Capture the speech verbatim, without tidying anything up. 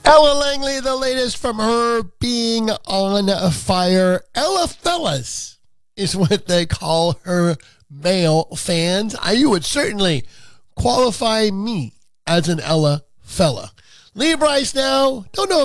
Ella Langley, the latest from her being on fire. Ella Fellas is what they call her male fans. I, you would certainly qualify me as an Ella fella. Lee Brice now. Don't know if